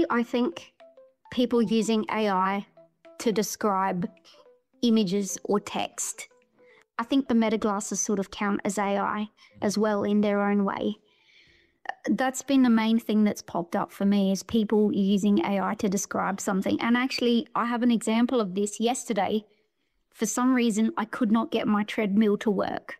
I think people using AI to describe images or text, I think the Meta glasses sort of count as AI as well in their own way. That's been the main thing that's popped up for me, is people using AI to describe something. And actually, I have an example of this yesterday. For some reason, I could not get my treadmill to work.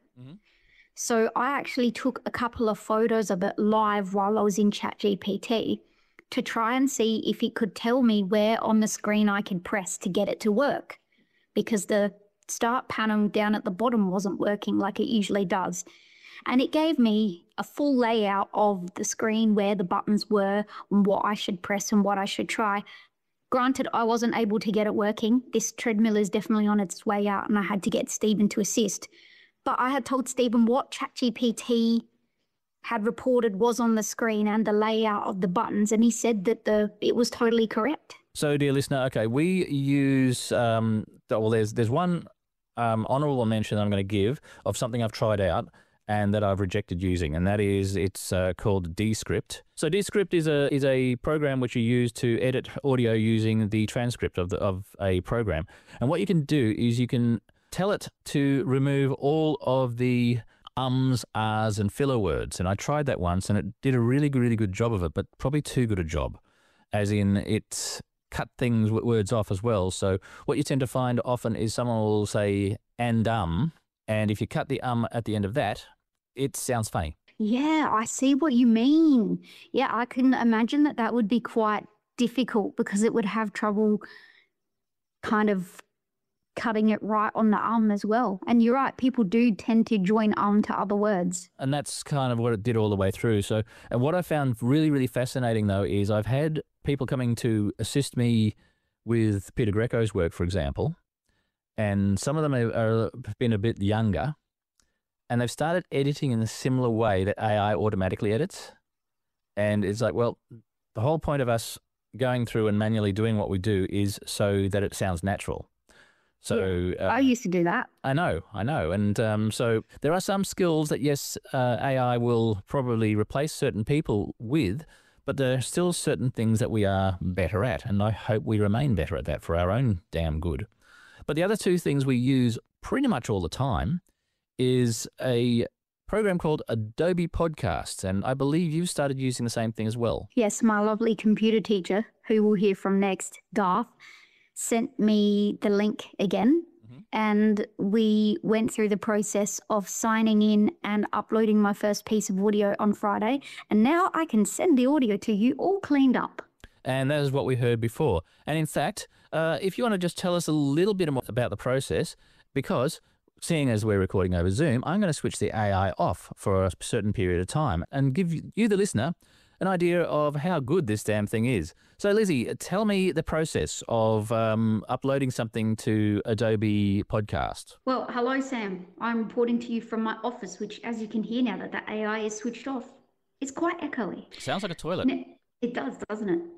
So I actually took a couple of photos of it live while I was in ChatGPT to try and see if it could tell me where on the screen I could press to get it to work, because the start panel down at the bottom wasn't working like it usually does. And it gave me a full layout of the screen, where the buttons were and what I should press and what I should try. Granted, I wasn't able to get it working. This treadmill is definitely on its way out and I had to get Stephen to assist. But I had told Stephen what ChatGPT had reported was on the screen and the layout of the buttons, and he said that it was totally correct. So, dear listener, okay, we use, there's one honourable mention I'm going to give of something I've tried out and that I've rejected using, and that is it's called Descript. So Descript is a program which you use to edit audio using the transcript of a program. And what you can do is you can tell it to remove all of the ums, ahs, and filler words. And I tried that once, and it did a really good job of it, but probably too good a job, as in it cut words off as well. So what you tend to find often is someone will say and if you cut the at the end of that, it sounds funny. Yeah, I see what you mean. Yeah, I can imagine that would be quite difficult, because it would have trouble kind of cutting it right on the as well. And you're right, people do tend to join to other words. And that's kind of what it did all the way through. So, and what I found really fascinating though is I've had people coming to assist me with Peter Greco's work, for example, and some of them have been a bit younger, and they've started editing in a similar way that AI automatically edits. And it's like, well, the whole point of us going through and manually doing what we do is so that it sounds natural. So yeah, I used to do that. I know. And so there are some skills that, yes, AI will probably replace certain people with, but there are still certain things that we are better at. And I hope we remain better at that for our own damn good. But the other two things we use pretty much all the time is a program called Adobe Podcasts. And I believe you've started using the same thing as well. Yes, my lovely computer teacher, who we'll hear from next, Garth, sent me the link again, and we went through the process of signing in and uploading my first piece of audio on Friday, and now I can send the audio to you all cleaned up. And that is what we heard before. And in fact, if you want to just tell us a little bit more about the process, because seeing as we're recording over Zoom, I'm going to switch the AI off for a certain period of time and give you, the listener, an idea of how good this damn thing is. So Lizzie, tell me the process of uploading something to Adobe Podcast. Well, hello, Sam. I'm reporting to you from my office, which, as you can hear now that the AI is switched off, it's quite echoey. Sounds like a toilet. It does, doesn't it?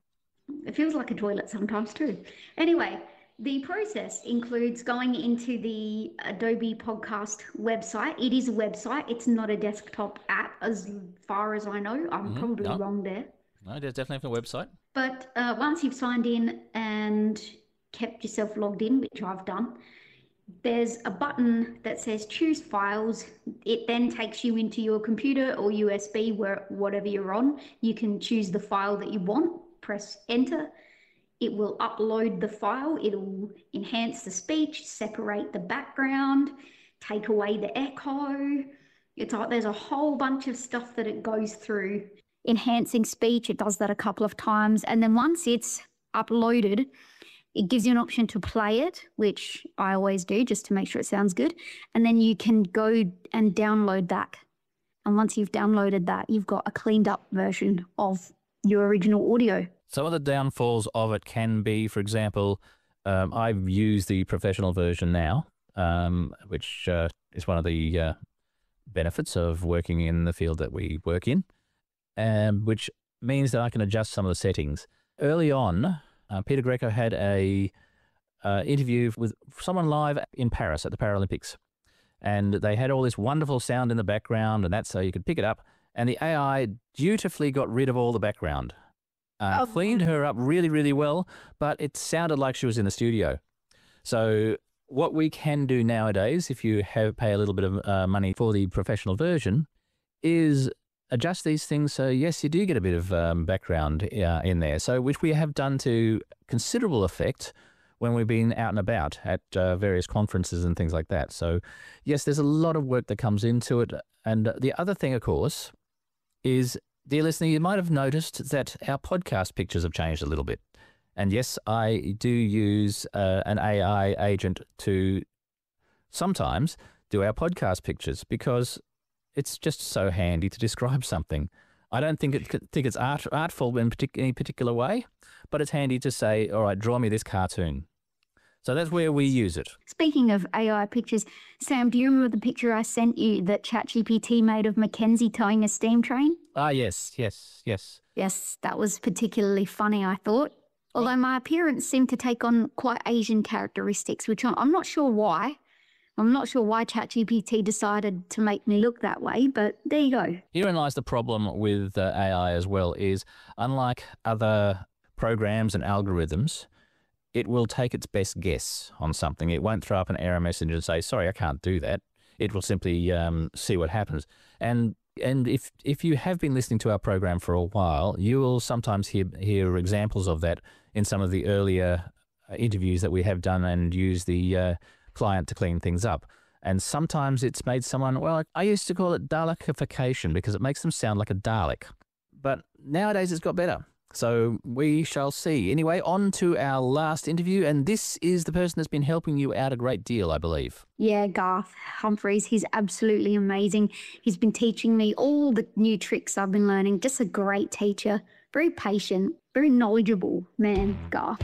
It feels like a toilet sometimes too. Anyway, the process includes going into the Adobe Podcast website. It is a website. It's not a desktop app, as far as I know. I'm probably wrong there. No, there's definitely a website. But once you've signed in and kept yourself logged in, which I've done, there's a button that says choose files. It then takes you into your computer or USB, whatever you're on. You can choose the file that you want, press enter. It will upload the file, it'll enhance the speech, separate the background, take away the echo. It's like there's a whole bunch of stuff that it goes through. Enhancing speech, it does that a couple of times. And then once it's uploaded, it gives you an option to play it, which I always do just to make sure it sounds good. And then you can go and download that. And once you've downloaded that, you've got a cleaned up version of your original audio. Some of the downfalls of it can be, for example, I've used the professional version now, which is one of the benefits of working in the field that we work in, which means that I can adjust some of the settings. Early on, Peter Greco had a interview with someone live in Paris at the Paralympics, and they had all this wonderful sound in the background, and that's so you could pick it up, and the AI dutifully got rid of all the background. cleaned her up really, really well, but it sounded like she was in the studio. So what we can do nowadays, if you pay a little bit of money for the professional version, is adjust these things so, yes, you do get a bit of background in there. So which we have done to considerable effect when we've been out and about at various conferences and things like that. So, yes, there's a lot of work that comes into it. And the other thing, of course, is, dear listener, you might have noticed that our podcast pictures have changed a little bit. And yes, I do use an AI agent to sometimes do our podcast pictures because it's just so handy to describe something. I don't think it's artful in any particular way, but it's handy to say, all right, draw me this cartoon. So that's where we use it. Speaking of AI pictures, Sam, do you remember the picture I sent you that ChatGPT made of Mackenzie towing a steam train? Ah, yes. Yes, that was particularly funny, I thought. Although my appearance seemed to take on quite Asian characteristics, which I'm not sure why. I'm not sure why ChatGPT decided to make me look that way, but there you go. Herein lies the problem with AI as well, is unlike other programs and algorithms, it will take its best guess on something. It won't throw up an error message and say, sorry, I can't do that. It will simply see what happens. And if you have been listening to our program for a while, you will sometimes hear examples of that in some of the earlier interviews that we have done and use the client to clean things up. And sometimes it's made someone, well, I used to call it Dalekification because it makes them sound like a Dalek. But nowadays it's got better. So we shall see. Anyway, on to our last interview. And this is the person that's been helping you out a great deal, I believe. Yeah, Garth Humphreys. He's absolutely amazing. He's been teaching me all the new tricks I've been learning. Just a great teacher. Very patient, very knowledgeable man, Garth.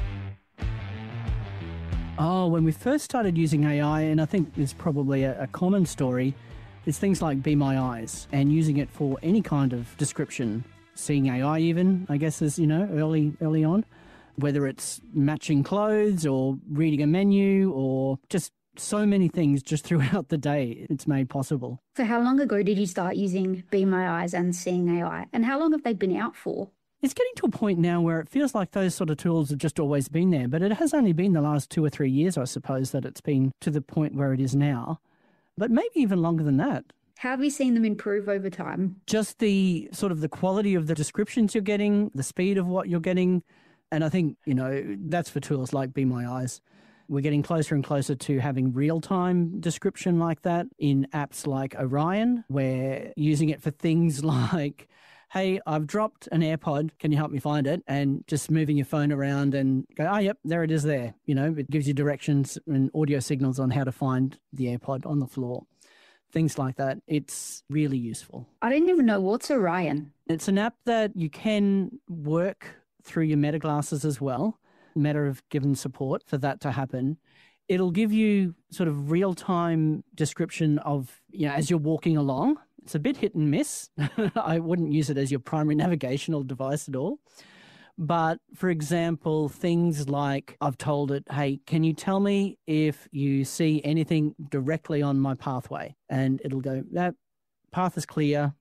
Oh, when we first started using AI, and I think it's probably a common story, is things like Be My Eyes and using it for any kind of description. Seeing AI even, I guess, is, early on, whether it's matching clothes or reading a menu or just so many things just throughout the day it's made possible. So how long ago did you start using Be My Eyes and Seeing AI? And how long have they been out for? It's getting to a point now where it feels like those sort of tools have just always been there, but it has only been the last 2 or 3 years, I suppose, that it's been to the point where it is now, but maybe even longer than that. How have you seen them improve over time? Just the sort of the quality of the descriptions you're getting, the speed of what you're getting. And I think, that's for tools like Be My Eyes. We're getting closer and closer to having real-time description like that in apps like Orion. We're using it for things like, hey, I've dropped an AirPod, can you help me find it? And just moving your phone around and go, oh, yep, there it is there. It gives you directions and audio signals on how to find the AirPod on the floor. Things like that. It's really useful. I didn't even know what's Orion. It's an app that you can work through your Meta glasses as well. Meta have given support for that to happen. It'll give you sort of real-time description of, as you're walking along. It's a bit hit and miss. I wouldn't use it as your primary navigational device at all. But for example, things like I've told it, hey, can you tell me if you see anything directly on my pathway? And it'll go, that path is clear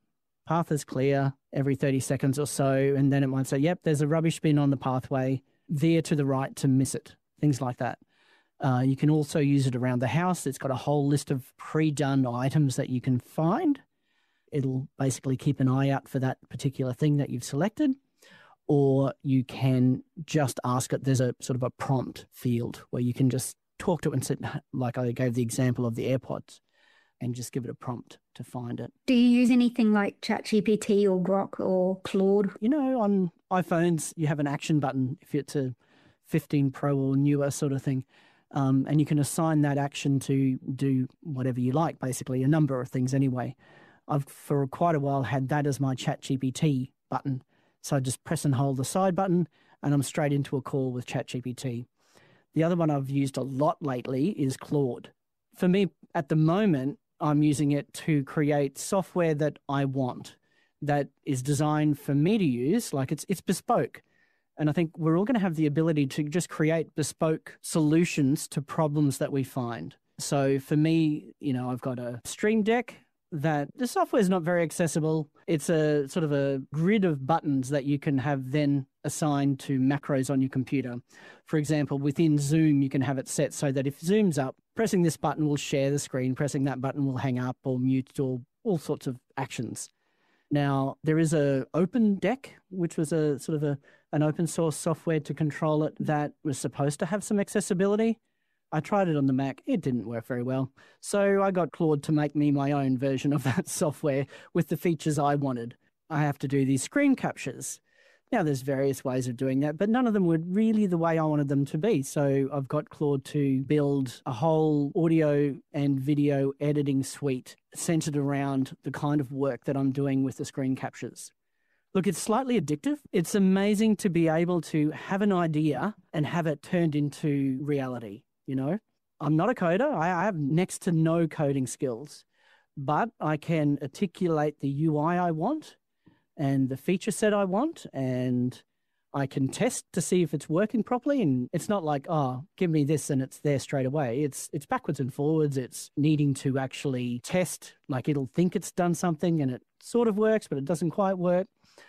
every 30 seconds or so. And then it might say, yep, there's a rubbish bin on the pathway, veer to the right to miss it, things like that. You can also use it around the house. It's got a whole list of pre-done items that you can find. It'll basically keep an eye out for that particular thing that you've selected. Or you can just ask it, there's a sort of a prompt field where you can just talk to it and say, like I gave the example of the AirPods, and just give it a prompt to find it. Do you use anything like ChatGPT or Grok or Claude? On iPhones, you have an action button if it's a 15 Pro or newer sort of thing. And you can assign that action to do whatever you like, basically, a number of things anyway. I've for quite a while had that as my ChatGPT button. So I just press and hold the side button and I'm straight into a call with ChatGPT. The other one I've used a lot lately is Claude. For me, at the moment, I'm using it to create software that I want, that is designed for me to use, like it's bespoke. And I think we're all going to have the ability to just create bespoke solutions to problems that we find. So for me, I've got a Stream Deck that the software is not very accessible. It's a sort of a grid of buttons that you can have then assigned to macros on your computer. For example, within Zoom, you can have it set so that if Zoom's up, pressing this button will share the screen, pressing that button will hang up or mute or all sorts of actions. Now, there is a Open Deck, which was a sort of an open source software to control it that was supposed to have some accessibility. I tried it on the Mac. It didn't work very well. So I got Claude to make me my own version of that software with the features I wanted. I have to do these screen captures. Now, there's various ways of doing that, but none of them were really the way I wanted them to be. So I've got Claude to build a whole audio and video editing suite centered around the kind of work that I'm doing with the screen captures. Look, it's slightly addictive. It's amazing to be able to have an idea and have it turned into reality. You know, I'm not a coder. I have next to no coding skills, but I can articulate the UI I want and the feature set I want, and I can test to see if it's working properly. And it's not like, oh, give me this and it's there straight away. It's backwards and forwards. It's needing to actually test, like it'll think it's done something and it sort of works, but it doesn't quite work.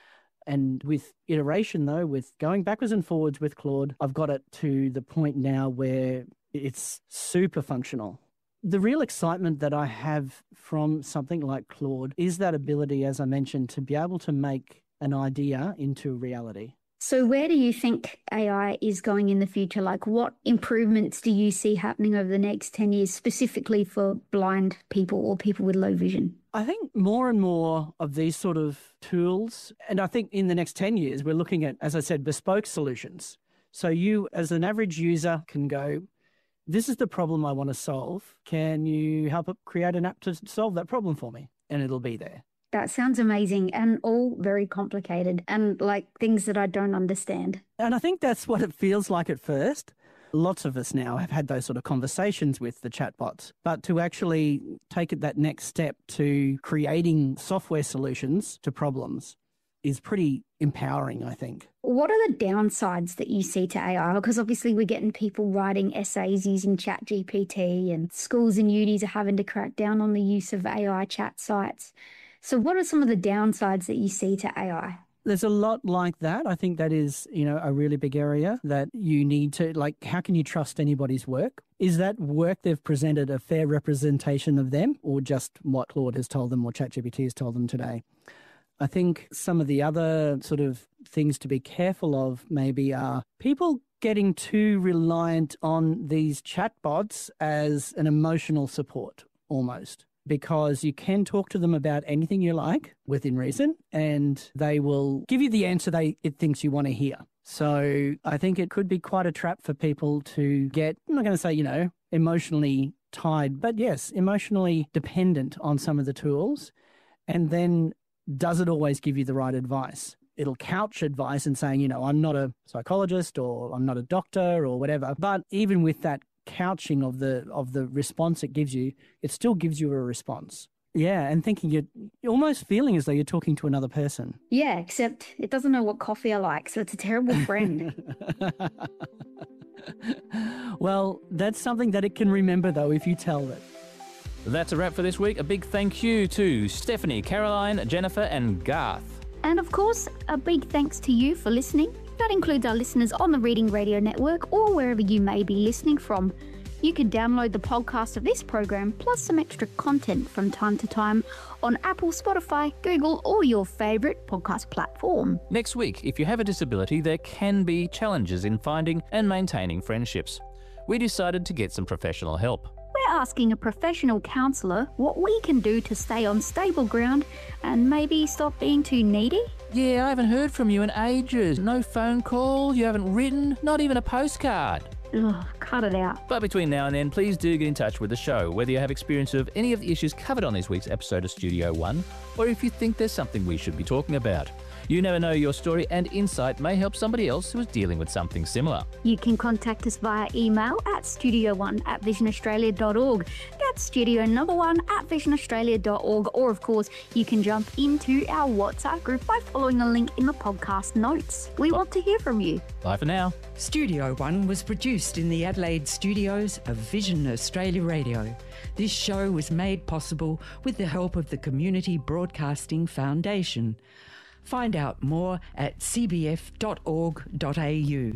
And with iteration, though, with going backwards and forwards with Claude, I've got it to the point now where it's super functional. The real excitement that I have from something like Claude is that ability, as I mentioned, to be able to make an idea into reality. So where do you think AI is going in the future? Like, what improvements do you see happening over the next 10 years, specifically for blind people or people with low vision? I think more and more of these sort of tools, and I think in the next 10 years, we're looking at, as I said, bespoke solutions. So you, as an average user, can go, this is the problem I want to solve. Can you help create an app to solve that problem for me? And it'll be there. That sounds amazing and all very complicated and like things that I don't understand. And I think that's what it feels like at first. Lots of us now have had those sort of conversations with the chatbots, but to actually take it that next step to creating software solutions to problems is pretty empowering, I think. What are the downsides that you see to AI? Because obviously we're getting people writing essays using ChatGPT, and schools and unis are having to crack down on the use of AI chat sites. So what are some of the downsides that you see to AI? There's a lot like that. I think that is, a really big area that you need to, like, how can you trust anybody's work? Is that work they've presented a fair representation of them, or just what Claude has told them or ChatGPT has told them today? I think some of the other sort of things to be careful of maybe are people getting too reliant on these chatbots as an emotional support almost, because you can talk to them about anything you like within reason and they will give you the answer it thinks you want to hear. So I think it could be quite a trap for people to get, I'm not going to say, emotionally tied, but yes, emotionally dependent on some of the tools. And then does it always give you the right advice? It'll couch advice and saying, I'm not a psychologist or I'm not a doctor or whatever. But even with that couching of the response it gives you, it still gives you a response. Yeah, and thinking you're almost feeling as though you're talking to another person. Yeah, except it doesn't know what coffee I like, so it's a terrible friend. Well, that's something that it can remember, though, if you tell it. That's a wrap for this week. A big thank you to Stephanie, Caroline, Jennifer and Garth. And of course, a big thanks to you for listening. That includes our listeners on the Reading Radio Network or wherever you may be listening from. You can download the podcast of this program plus some extra content from time to time on Apple, Spotify, Google or your favourite podcast platform. Next week, if you have a disability, there can be challenges in finding and maintaining friendships. We decided to get some professional help. We're asking a professional counsellor what we can do to stay on stable ground and maybe stop being too needy. Yeah, I haven't heard from you in ages. No phone call, you haven't written, not even a postcard. Ugh, cut it out. But between now and then, please do get in touch with the show, whether you have experience of any of the issues covered on this week's episode of Studio One, or if you think there's something we should be talking about. You never know, your story and insight may help somebody else who is dealing with something similar. You can contact us via email at studio1@visionaustralia.org. at Studio Number One at visionaustralia.org, or of course, you can jump into our WhatsApp group by following the link in the podcast notes. We want to hear from you. Bye for now. Studio One was produced in the Adelaide studios of Vision Australia Radio. This show was made possible with the help of the Community Broadcasting Foundation. Find out more at cbf.org.au.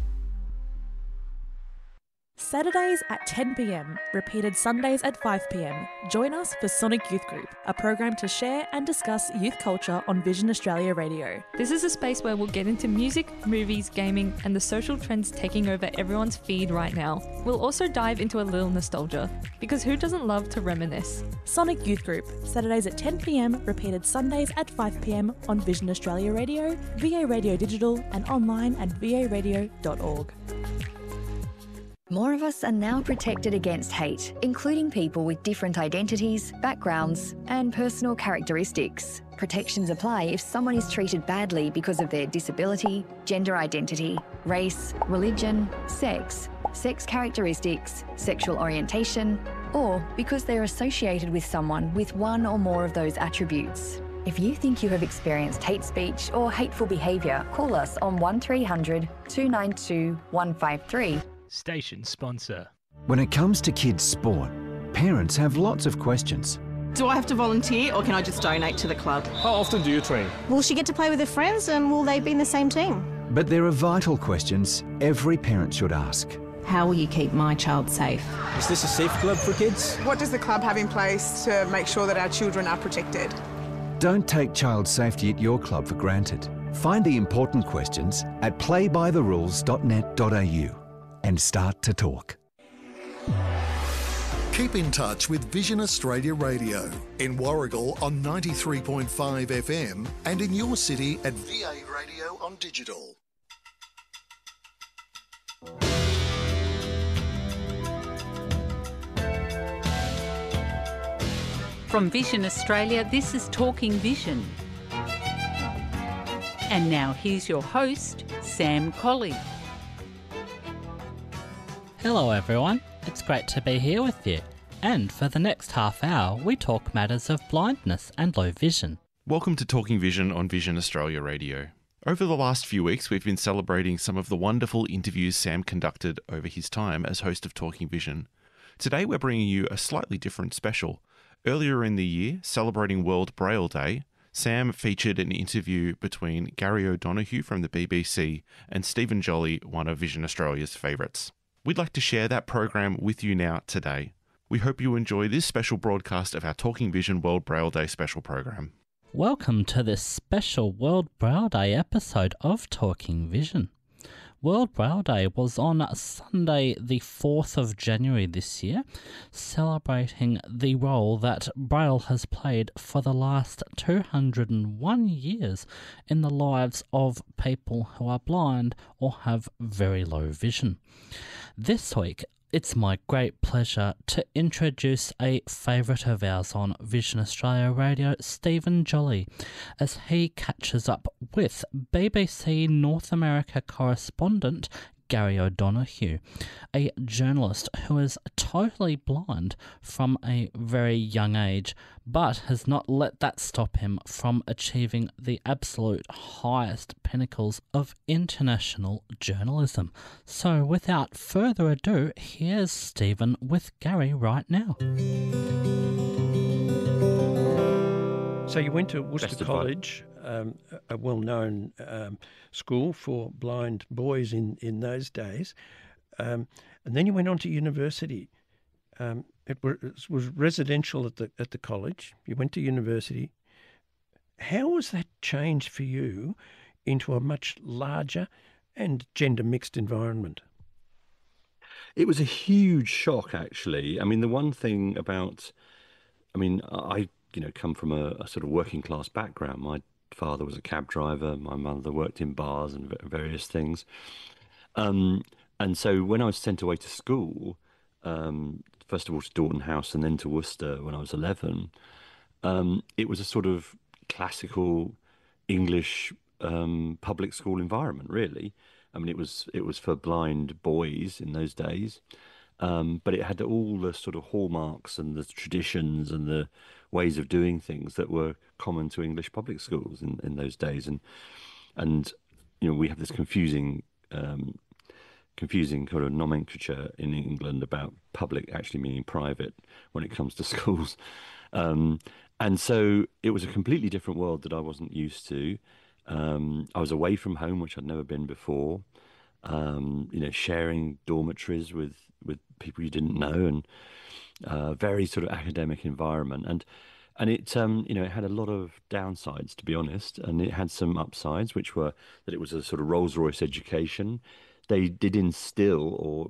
Saturdays at 10 p.m, repeated Sundays at 5 p.m. Join us for Sonic Youth Group, a program to share and discuss youth culture on Vision Australia Radio. This is a space where we'll get into music, movies, gaming, and the social trends taking over everyone's feed right now. We'll also dive into a little nostalgia, because who doesn't love to reminisce? Sonic Youth Group, Saturdays at 10 p.m, repeated Sundays at 5 p.m. on Vision Australia Radio, VA Radio Digital, and online at varadio.org. More of us are now protected against hate, including people with different identities, backgrounds, and personal characteristics. Protections apply if someone is treated badly because of their disability, gender identity, race, religion, sex characteristics, sexual orientation, or because they're associated with someone with one or more of those attributes. If you think you have experienced hate speech or hateful behaviour, call us on 1300 292 153. Station sponsor. When it comes to kids' sport, parents have lots of questions. Do I have to volunteer or can I just donate to the club? How often do you train? Will she get to play with her friends and will they be in the same team? But there are vital questions every parent should ask. How will you keep my child safe? Is this a safe club for kids? What does the club have in place to make sure that our children are protected? Don't take child safety at your club for granted. Find the important questions at playbytherules.net.au. and start to talk. Keep in touch with Vision Australia Radio in Warragul on 93.5 FM and in your city at VA Radio on digital. From Vision Australia, this is Talking Vision. And now here's your host, Sam Colley. Hello everyone, it's great to be here with you. And for the next half hour, we talk matters of blindness and low vision. Welcome to Talking Vision on Vision Australia Radio. Over the last few weeks, we've been celebrating some of the wonderful interviews Sam conducted over his time as host of Talking Vision. Today we're bringing you a slightly different special. Earlier in the year, celebrating World Braille Day, Sam featured an interview between Gary O'Donoghue from the BBC and Stephen Jolly, one of Vision Australia's favourites. We'd like to share that program with you now today. We hope you enjoy this special broadcast of our Talking Vision World Braille Day special program. Welcome to this special World Braille Day episode of Talking Vision. World Braille Day was on Sunday the 4th of January this year, celebrating the role that Braille has played for the last 201 years in the lives of people who are blind or have very low vision. This week, it's my great pleasure to introduce a favourite of ours on Vision Australia Radio, Stephen Jolly, as he catches up with BBC North America correspondent Gary O'Donoghue, a journalist who is totally blind from a very young age, but has not let that stop him from achieving the absolute highest pinnacles of international journalism. So without further ado, here's Stephen with Gary right now. So you went to Worcester College, a well-known school for blind boys in those days, and then you went on to university. It was residential at the college. You went to university. How was that changed for you into a much larger and gender-mixed environment? It was a huge shock, actually. I mean, the one thing about, I come from a sort of working class background. My father was a cab driver. My mother worked in bars and various things. And so when I was sent away to school, first of all to Dorton House and then to Worcester when I was 11, it was a sort of classical English public school environment, really. I mean, it was for blind boys in those days. but it had all the sort of hallmarks and the traditions and the ways of doing things that were common to English public schools in those days. And we have this confusing kind of nomenclature in England about public actually meaning private when it comes to schools. And so it was a completely different world that I wasn't used to. I was away from home, which I'd never been before. Sharing dormitories with people you didn't know, and very sort of academic environment. And it it had a lot of downsides, to be honest, and it had some upsides, which were that it was a sort of Rolls-Royce education. They did instill,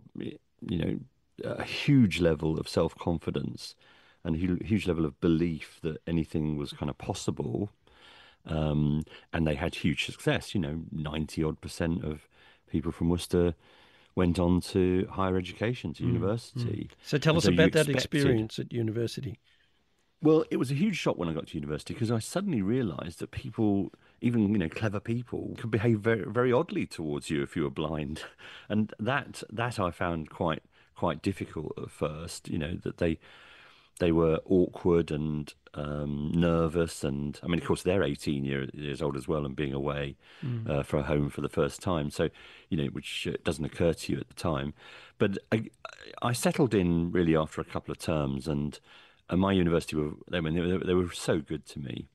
a huge level of self-confidence and a huge level of belief that anything was kind of possible. And they had huge success. 90-odd% of people from Worcester went on to higher education, to university. So tell us so about that experience at university. Well, it was a huge shock when I got to university because I suddenly realised that people, even clever people, could behave very, very oddly towards you if you were blind, and that I found quite difficult at first. That they were awkward and nervous, and I mean, of course, they're 18 years old as well, and being away for a home for the first time. So, which doesn't occur to you at the time. But I settled in really after a couple of terms, and my university they were so good to me.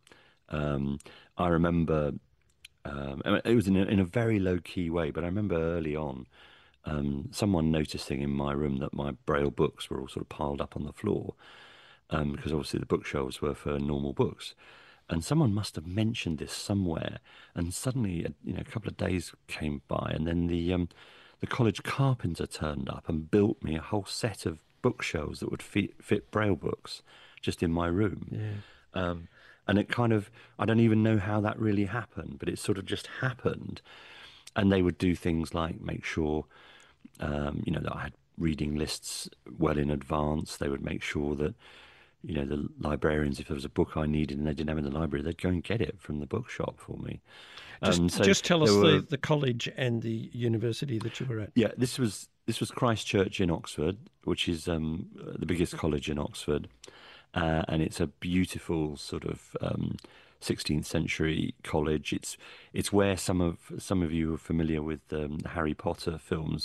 I remember it was in a very low key way, but I remember early on someone noticing in my room that my Braille books were all sort of piled up on the floor, because obviously the bookshelves were for normal books, and someone must have mentioned this somewhere. And suddenly, a couple of days came by, and then the college carpenter turned up and built me a whole set of bookshelves that would fit Braille books just in my room. Yeah. And it kind of, I don't even know how that really happened, but it sort of just happened. And they would do things like make sure, that I had reading lists well in advance. They would make sure that, the librarians, if there was a book I needed and they didn't have it in the library, they'd go and get it from the bookshop for me. Just tell us the college and the university that you were at. Yeah, this was Christ Church in Oxford, which is the biggest college in Oxford, and it's a beautiful sort of 16th century college. It's where some of you are familiar with the Harry Potter films.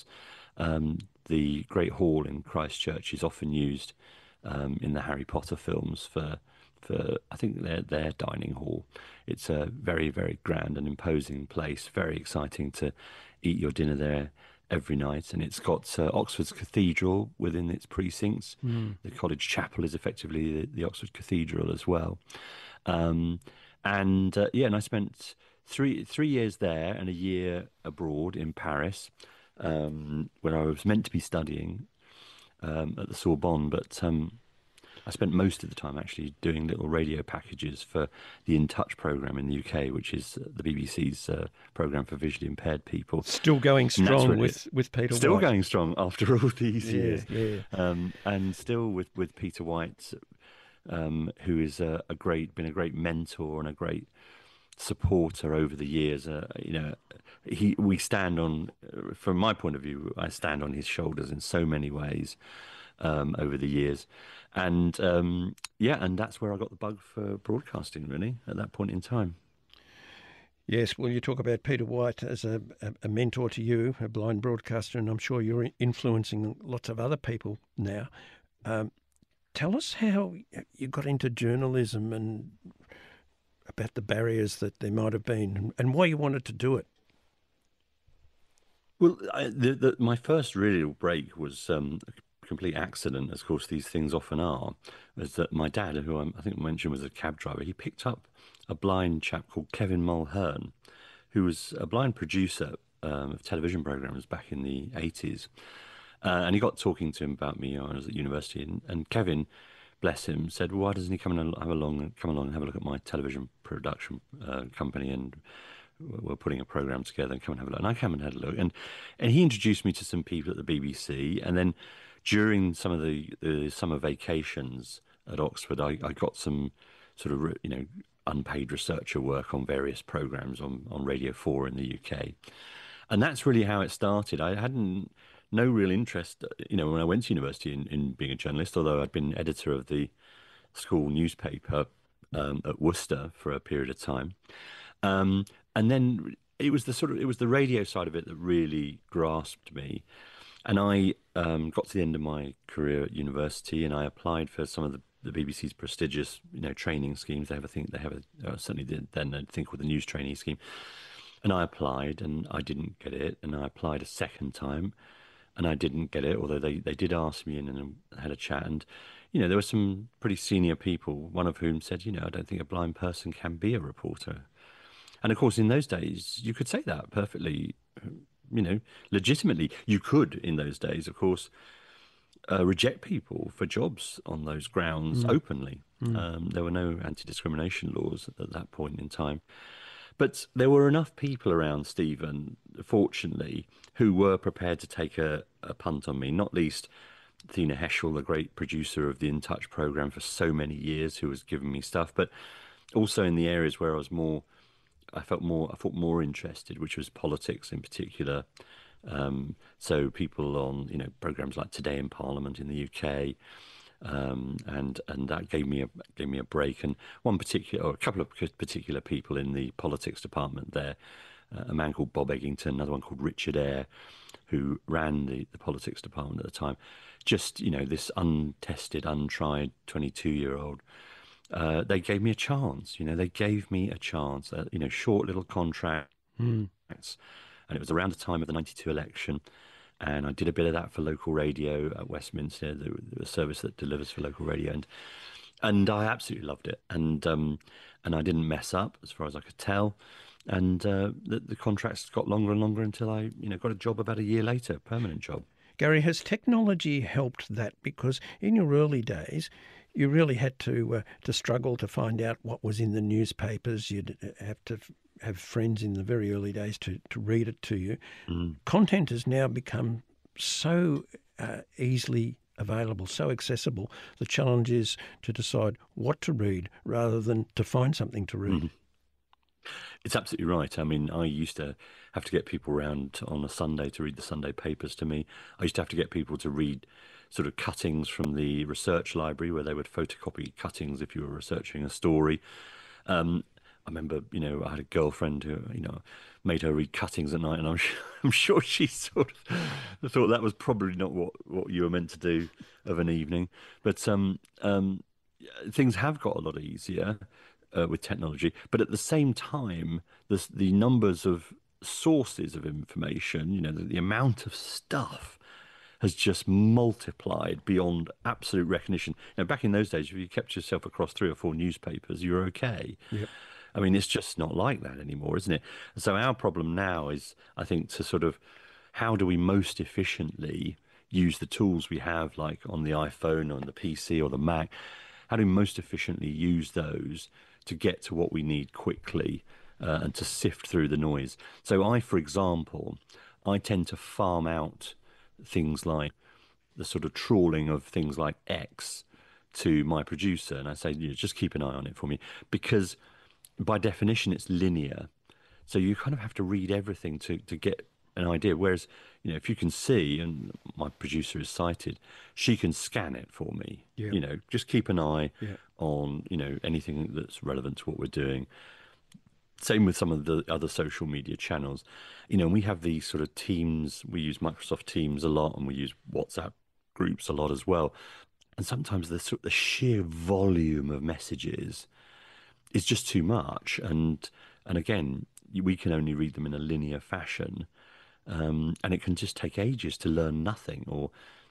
The Great Hall in Christ Church is often used in the Harry Potter films for I think their dining hall. It's a very, very grand and imposing place. Very exciting to eat your dinner there every night, and it's got Oxford's Cathedral within its precincts. The college chapel is effectively the Oxford Cathedral as well. And I spent three years there and a year abroad in Paris, where I was meant to be studying at the Sorbonne, but I spent most of the time actually doing little radio packages for the In Touch programme in the UK, which is the BBC's programme for visually impaired people. Still going strong with Peter White. Still going strong after all these years. Yeah. And still with Peter White, who is been a great mentor and a great supporter over the years. We stand on, from my point of view, I stand on his shoulders in so many ways over the years. And and that's where I got the bug for broadcasting, really, at that point in time. Yes, well, you talk about Peter White as a mentor to you, a blind broadcaster, and I'm sure you're influencing lots of other people now. Tell us how you got into journalism and about the barriers that there might have been and why you wanted to do it. Well, my first real break was complete accident, as of course these things often are, was that my dad, who I think I mentioned was a cab driver, he picked up a blind chap called Kevin Mulhern, who was a blind producer of television programmes back in the 80s. And he got talking to him about me when I was at university, and Kevin, bless him, said, well, why doesn't he come along and have a look at my television production company, and we're putting a programme together, and come and have a look. And I came and had a look, and he introduced me to some people at the BBC, and then during some of the summer vacations at Oxford, I got some sort of unpaid researcher work on various programmes on Radio 4 in the UK, and that's really how it started. I hadn't no real interest, when I went to university in being a journalist, although I'd been editor of the school newspaper at Worcester for a period of time. And then it was the radio side of it that really grasped me. And I got to the end of my career at university, and I applied for some of the BBC's prestigious, training schemes. Certainly did then a thing called the News Trainee Scheme. And I applied, and I didn't get it. And I applied a second time, and I didn't get it, although they did ask me in and had a chat. And, there were some pretty senior people, one of whom said, I don't think a blind person can be a reporter. And, of course, in those days, you could say that perfectly, legitimately. You could, in those days, of course, reject people for jobs on those grounds openly. There were no anti-discrimination laws at that point in time. But there were enough people around, Stephen, fortunately, who were prepared to take a punt on me, not least Thina Heschel, the great producer of the In Touch programme for so many years, who was giving me stuff, but also in the areas where I felt more interested, which was politics in particular. So people on, programmes like Today in Parliament in the UK, and that gave me a break. And a couple of particular people in the politics department there, a man called Bob Eggington, another one called Richard Eyre, who ran the politics department at the time. Just, this untested, untried 22-year-old. They gave me a chance. They gave me a chance. Short little contracts, and it was around the time of the '92 election. And I did a bit of that for local radio at Westminster, the service that delivers for local radio, and I absolutely loved it. And I didn't mess up as far as I could tell. And the contracts got longer and longer until I got a job about a year later, a permanent job. Gary, has technology helped that? Because in your early days, you really had to struggle to find out what was in the newspapers. You'd have to have friends in the very early days to read it to you. Content has now become so easily available, so accessible. The challenge is to decide what to read rather than to find something to read. It's absolutely right. I mean, I used to have to get people around on a Sunday to read the Sunday papers to me. I used to have to get people to read sort of cuttings from the research library, where they would photocopy cuttings if you were researching a story. I remember, I had a girlfriend who, made her read cuttings at night, and I'm sure she sort of thought that was probably not what you were meant to do of an evening. But things have got a lot easier with technology, but at the same time, the numbers of sources of information, the amount of stuff has just multiplied beyond absolute recognition. Back in those days, if you kept yourself across 3 or 4 newspapers, you were okay. Yep. I mean, it's just not like that anymore, isn't it? So our problem now is, I think, to sort of, how do we most efficiently use the tools we have, like on the iPhone, on the PC or the Mac? How do we most efficiently use those to get to what we need quickly and to sift through the noise? So for example, I tend to farm out things like the sort of trawling of things like X to my producer, and I say, just keep an eye on it for me, because by definition it's linear, so you kind of have to read everything to get an idea. Whereas, if you can see, and my producer is sighted, she can scan it for me. Yeah. Just keep an eye on anything that's relevant to what we're doing. Same with some of the other social media channels. We have these sort of teams. We use Microsoft Teams a lot, and we use WhatsApp groups a lot as well. And sometimes the sheer volume of messages is just too much. And again, we can only read them in a linear fashion. And it can just take ages to learn nothing, or,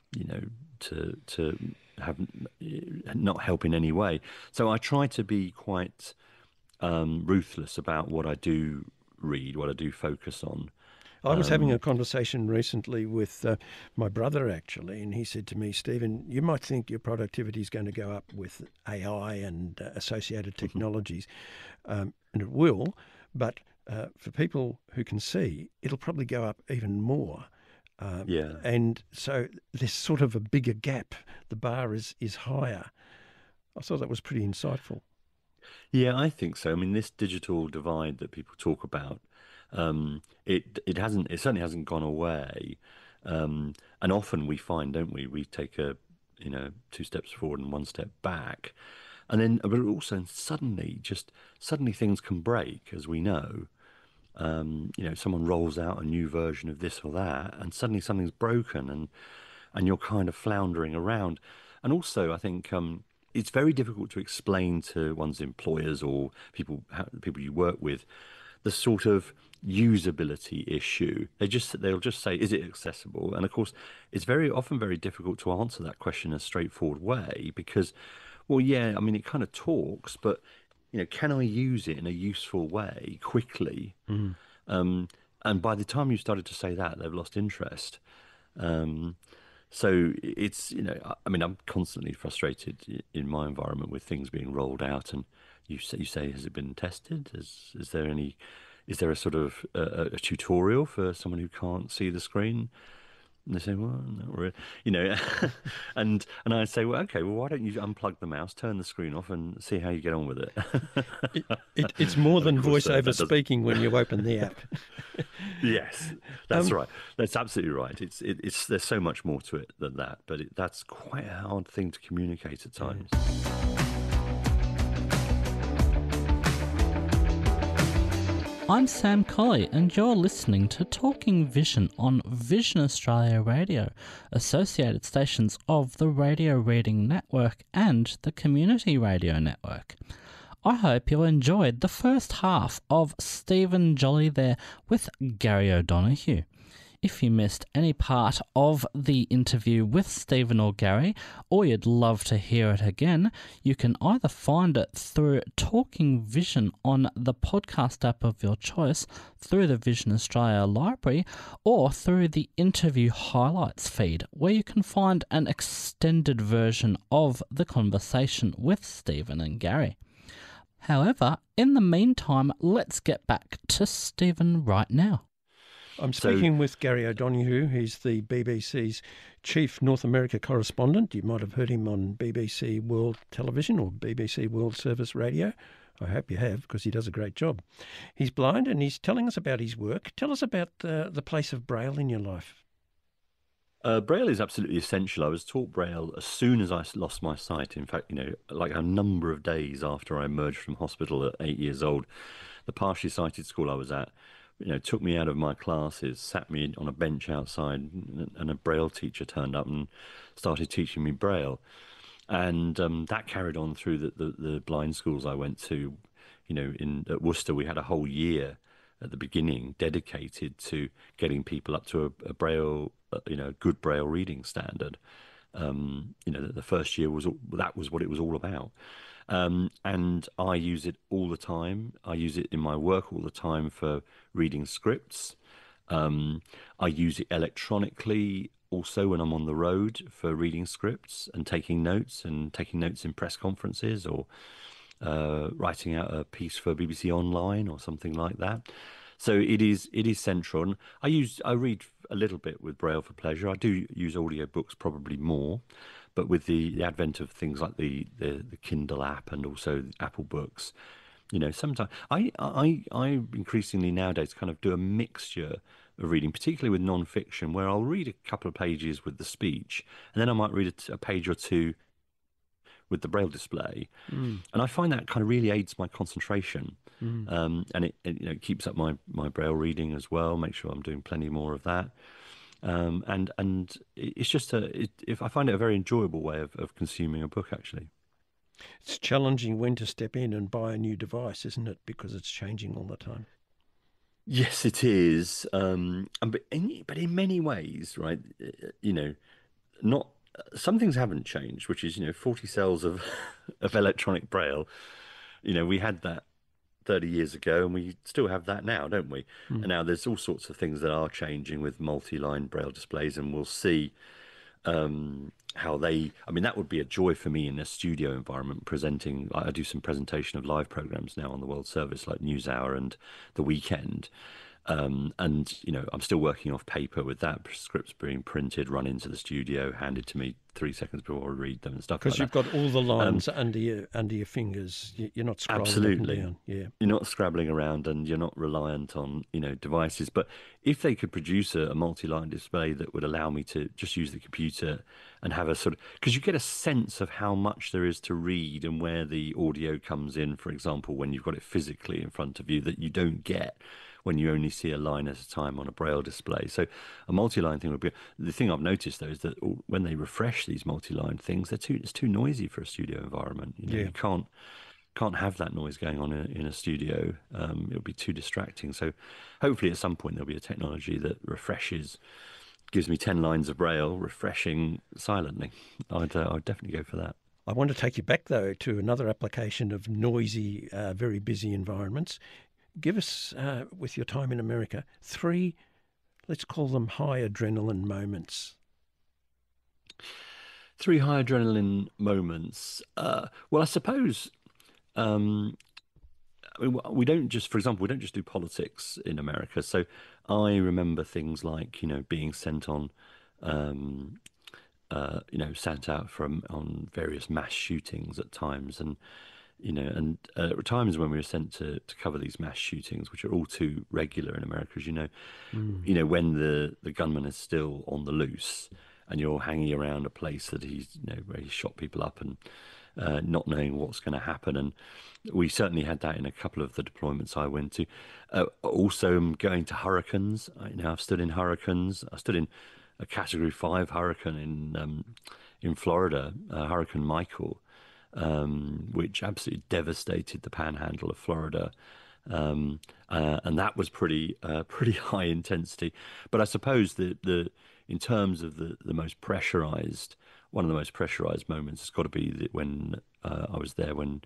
to have not help in any way. So I try to be quite ruthless about what I do read, what I do focus on. I was having a conversation recently with my brother, actually, and he said to me, Stephen, you might think your productivity is going to go up with AI and associated technologies, and it will, but for people who can see, it'll probably go up even more. And so there's sort of a bigger gap. The bar is higher. I thought that was pretty insightful. Yeah, I think so. I mean, this digital divide that people talk about, it certainly hasn't gone away. And often we find, don't we, we take a 2 steps forward and 1 step back, and then but also suddenly things can break, as we know. Someone rolls out a new version of this or that, and suddenly something's broken, and you're kind of floundering around. And also, I think it's very difficult to explain to one's employers or people you work with the sort of usability issue. They'll just say, is it accessible? And of course, it's very often very difficult to answer that question in a straightforward way, because, well, yeah, I mean, it kind of talks, but can I use it in a useful way quickly? And by the time you started to say that, they've lost interest. So it's, I mean, I'm constantly frustrated in my environment with things being rolled out, and you say, has it been tested? Is there a sort of a tutorial for someone who can't see the screen? And they say, well, not really, and I say, well, okay, well, why don't you unplug the mouse, turn the screen off, and see how you get on with it? It's more than voiceover speaking when you open the app. Yes, that's right. That's absolutely right. It's there's so much more to it than that, but that's quite a hard thing to communicate at times. I'm Sam Colley, and you're listening to Talking Vision on Vision Australia Radio, associated stations of the Radio Reading Network and the Community Radio Network. I hope you enjoyed the first half of Stephen Jolly there with Gary O'Donoghue. If you missed any part of the interview with Stephen or Gary, or you'd love to hear it again, you can either find it through Talking Vision on the podcast app of your choice, through the Vision Australia library, or through the interview highlights feed, where you can find an extended version of the conversation with Stephen and Gary. However, in the meantime, let's get back to Stephen right now. I'm speaking with Gary O'Donoghue. He's the BBC's chief North America correspondent. You might have heard him on BBC World Television or BBC World Service Radio. I hope you have, because he does a great job. He's blind and he's telling us about his work. Tell us about the place of Braille in your life. Braille is absolutely essential. I was taught Braille as soon as I lost my sight. In fact, like a number of days after I emerged from hospital at 8 years old, the partially sighted school I was at, took me out of my classes, sat me on a bench outside, and a Braille teacher turned up and started teaching me Braille. And that carried on through the blind schools I went to. At Worcester, we had a whole year at the beginning dedicated to getting people up to a Braille, good Braille reading standard. The first year was what it was all about. And I use it all the time. I use it in my work all the time for reading scripts. I use it electronically also when I'm on the road for reading scripts and taking notes in press conferences, or writing out a piece for BBC Online or something like that. So it is central. And I read a little bit with Braille for pleasure. I do use audiobooks probably more. But with the advent of things like the Kindle app and also Apple Books, sometimes I increasingly nowadays kind of do a mixture of reading, particularly with non-fiction, where I'll read a couple of pages with the speech, and then I might read a page or two with the Braille display, and I find that kind of really aids my concentration, and it keeps up my Braille reading as well. Make sure I'm doing plenty more of that. And it's just if I find it a very enjoyable way of consuming a book, actually. It's challenging when to step in and buy a new device, isn't it? Because it's changing all the time. Yes, it is. But in many ways, right? Not some things haven't changed, which is 40 cells of electronic Braille. We had that 30 years ago, and we still have that now, don't we? And now there's all sorts of things that are changing with multi-line Braille displays, and we'll see how that would be a joy for me in a studio environment presenting. I do some presentation of live programs now on the World Service, like NewsHour and The Weekend, And, you know, I'm still working off paper with that, scripts being printed, run into the studio, handed to me 3 seconds before I read them and stuff like that. Because you've got all the lines under your fingers. You're not scrolling absolutely. up and down. Yeah. You're not scrabbling around and you're not reliant on, you know, devices. But if they could produce a multi-line display that would allow me to just use the computer and have a sort of... Because you get a sense of how much there is to read and where the audio comes in, for example, when you've got it physically in front of you, that you don't get when you only see a line at a time on a Braille display. So a multi-line thing would be... The thing I've noticed, though, is that when they refresh these multi-line things, it's too noisy for a studio environment. You know, you can't have that noise going on in a studio. It'll be too distracting. So hopefully at some point there'll be a technology that refreshes, gives me 10 lines of Braille, refreshing silently. I'd definitely go for that. I want to take you back, though, to another application of noisy, very busy environments. Give us, with your time in America, 3, let's call them high adrenaline moments. 3 high adrenaline moments. Well, I suppose I mean, we don't just, for example, we don't just do politics in America. So I remember things like, you know, being sent on, you know, sent out on various mass shootings at times, and you know, and times when we were sent to cover these mass shootings, which are all too regular in America, as you know. You know, when the gunman is still on the loose, and you're hanging around a place that where he's shot people up, and not knowing what's going to happen. And we certainly had that in a couple of the deployments I went to. Also, going to hurricanes. I've stood in hurricanes. I stood in a Category 5 hurricane in Florida, Hurricane Michael, which absolutely devastated the panhandle of Florida. And that was pretty high intensity. But I suppose that in terms of the most pressurized, one of the most pressurized moments has got to be when I was there when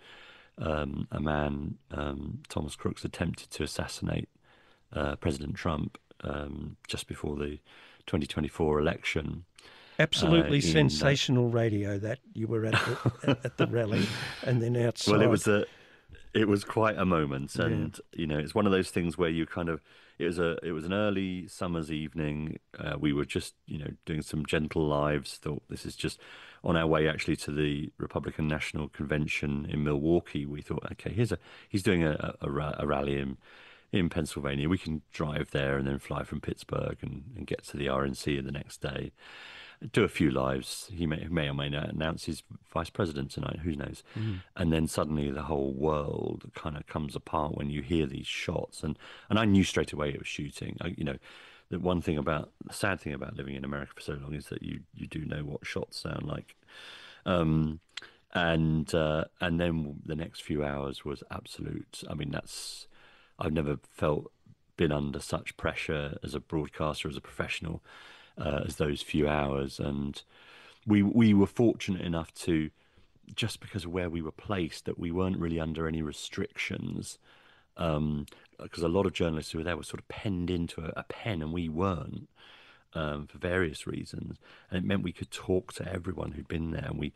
a man, Thomas Crooks, attempted to assassinate President Trump just before the 2024 election. Absolutely sensational radio that you were at the rally, and then outside. Well, it was quite a moment, and you know, it's one of those things where you kind of. It was an early summer's evening. We were just, you know, doing some gentle lives. Thought this is just on our way actually to the Republican National Convention in Milwaukee. We thought, okay, he's doing a rally in Pennsylvania. We can drive there and then fly from Pittsburgh and get to the RNC the next day. Do a few lives. He may or may not announce his vice president tonight. Who knows? And then suddenly the whole world kind of comes apart when you hear these shots. And I knew straight away it was shooting. You know, the sad thing about living in America for so long is that you do know what shots sound like. And then the next few hours was absolute. I mean, I've never been under such pressure as a broadcaster, as a professional. As those few hours, and we were fortunate enough to, just because of where we were placed, that we weren't really under any restrictions, because a lot of journalists who were there were sort of penned into a pen, and we weren't, for various reasons, and it meant we could talk to everyone who'd been there. And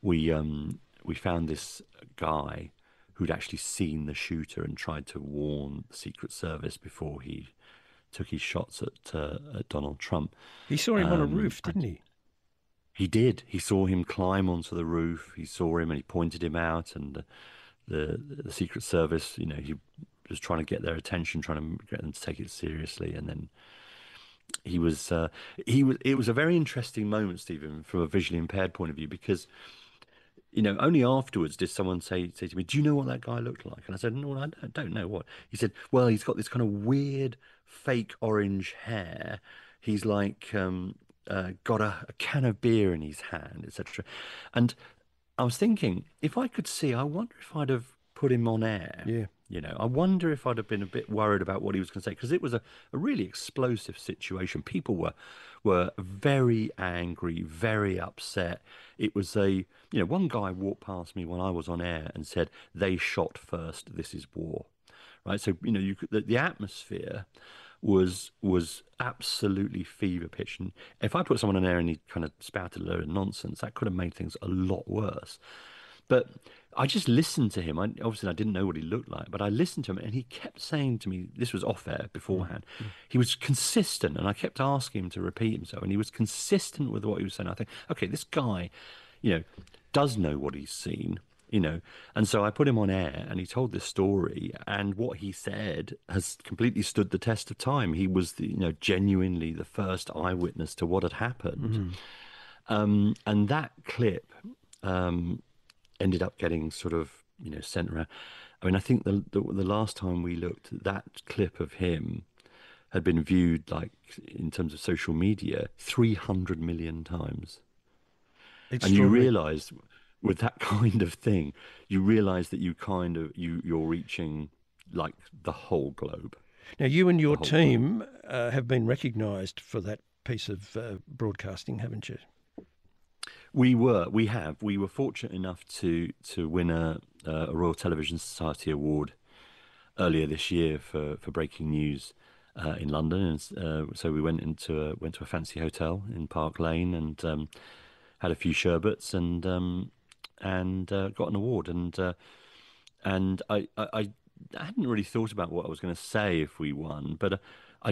we found this guy who'd actually seen the shooter and tried to warn the Secret Service before he took his shots at Donald Trump. He saw him on a roof, didn't he? He did. He saw him climb onto the roof. He saw him and he pointed him out. And the Secret Service, you know, he was trying to get their attention, trying to get them to take it seriously. And then it was a very interesting moment, Stephen, from a visually impaired point of view, because, you know, only afterwards did someone say to me, "Do you know what that guy looked like?" And I said, "No, I don't know what." He said, "Well, he's got this kind of weird fake orange hair. He's like got a can of beer in his hand, etc." And I was thinking, if I could see, I wonder if I'd have put him on air. Yeah. You know, I wonder if I'd have been a bit worried about what he was going to say, because it was a really explosive situation. People were very angry, very upset. It was one guy walked past me when I was on air and said, "They shot first, this is war." Right? So, you know, the atmosphere was absolutely fever pitch. And if I put someone on air and he kind of spouted a load of nonsense, that could have made things a lot worse. But I just listened to him. Obviously, I didn't know what he looked like, but I listened to him, and he kept saying to me, this was off air beforehand, he was consistent, and I kept asking him to repeat himself, and he was consistent with what he was saying. I think, okay, this guy, does know what he's seen, and so I put him on air, and he told this story, and what he said has completely stood the test of time. He was, genuinely the first eyewitness to what had happened. And that clip ended up getting sort of, sent around. I mean, I think the last time we looked, that clip of him had been viewed, like, in terms of social media, 300 million times. And you realise, with that kind of thing, you realise that you're reaching, like, the whole globe. Now, you and your team have been recognised for that piece of broadcasting, haven't you? We were fortunate enough to win a Royal Television Society award earlier this year for breaking news in London, and so we went to a fancy hotel in Park Lane and had a few sherbets and got an award, and I hadn't really thought about what I was going to say if we won, but I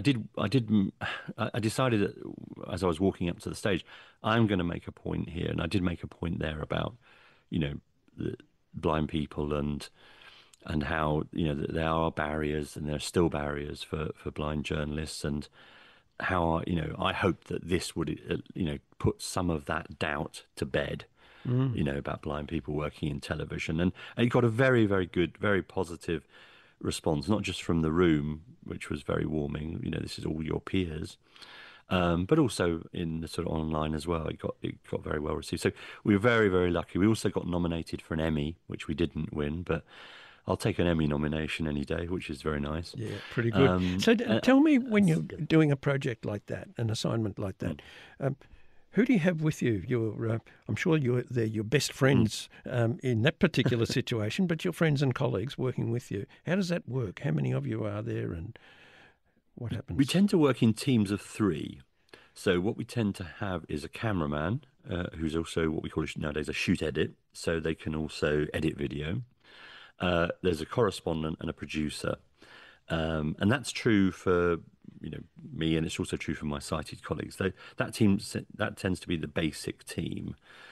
decided that as I was walking up to the stage, I'm going to make a point here, and I did make a point there about, the blind people and how, there are barriers, and there are still barriers for blind journalists, and how, I hope that this would, put some of that doubt to bed, about blind people working in television. And it got a very, very good, very positive response, not just from the room, which was very warming, this is all your peers, but also in the sort of online as well. It got very well received. So we were very, very lucky. We also got nominated for an Emmy, which we didn't win, but I'll take an Emmy nomination any day, which is very nice. Yeah, pretty good. So tell me, when you're doing a project like that, an assignment like that, who do you have with you? I'm sure they're your best friends in that particular situation, but your friends and colleagues working with you. How does that work? How many of you are there, and what happens? We tend to work in teams of 3. So what we tend to have is a cameraman who's also what we call nowadays a shoot edit, so they can also edit video. There's a correspondent and a producer. And that's true for me, and it's also true for my sighted colleagues. That tends to be the basic team,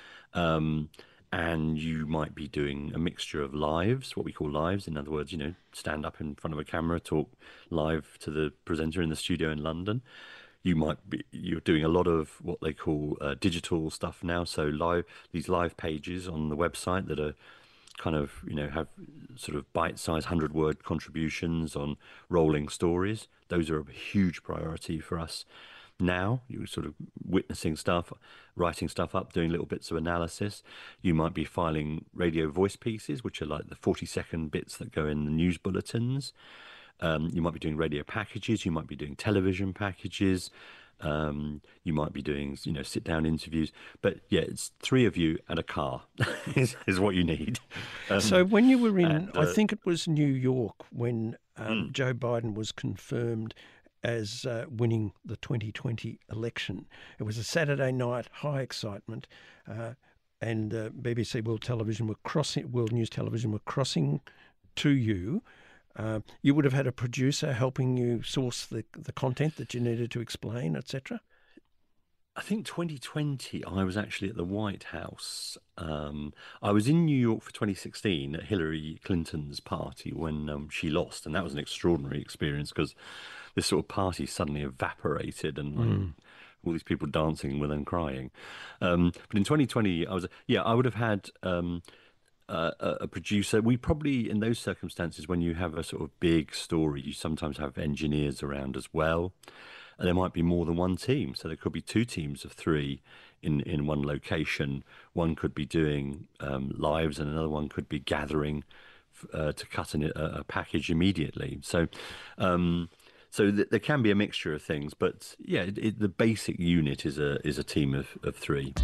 and you might be doing a mixture of lives, what we call lives. In other words, stand up in front of a camera, talk live to the presenter in the studio in London. You're doing a lot of what they call digital stuff now. So these live pages on the website that are kind of, have sort of bite-sized 100-word contributions on rolling stories. Those are a huge priority for us now. You're sort of witnessing stuff, writing stuff up, doing little bits of analysis. You might be filing radio voice pieces, which are like the 40-second bits that go in the news bulletins. You might be doing radio packages. You might be doing television packages. You might be doing, sit-down interviews. But yeah, it's 3 of you and a car is what you need. So when you were in, I think it was New York, when Joe Biden was confirmed as winning the 2020 election. It was a Saturday night, high excitement, and BBC World News Television were crossing to you. You would have had a producer helping you source the content that you needed to explain, etc. I think 2020, I was actually at the White House. I was in New York for 2016 at Hillary Clinton's party when she lost, and that was an extraordinary experience because this sort of party suddenly evaporated and all these people dancing with and crying. But in 2020, I would have had a producer. We probably, in those circumstances, when you have a sort of big story, you sometimes have engineers around as well. And there might be more than one team. So there could be 2 teams of 3 in one location. One could be doing lives, and another one could be gathering to cut in a package immediately. So there can be a mixture of things. But yeah, the basic unit is a team of 3.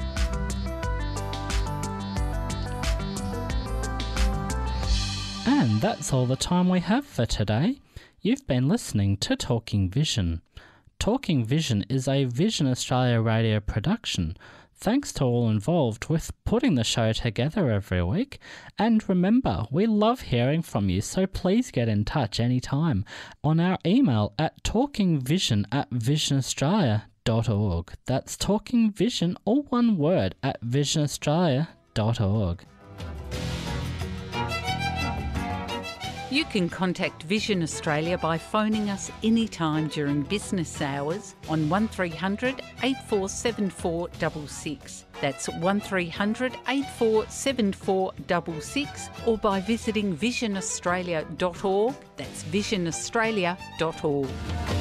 And that's all the time we have for today. You've been listening to Talking Vision. Talking Vision is a Vision Australia radio production. Thanks to all involved with putting the show together every week. And remember, we love hearing from you, so please get in touch anytime on our email at talkingvision@visionaustralia.org. That's talkingvision, all one word, at visionaustralia.org. You can contact Vision Australia by phoning us anytime during business hours on 1300 847466. That's 1300 847466, or by visiting visionaustralia.org. That's visionaustralia.org.